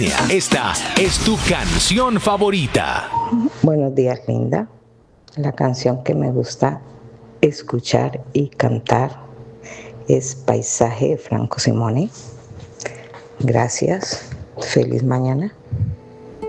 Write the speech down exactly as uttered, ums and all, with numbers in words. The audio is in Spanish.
Esta es tu canción favorita. Buenos días, linda. La canción que me gusta escuchar y cantar es Paisaje de Franco Simone. Gracias. Feliz mañana.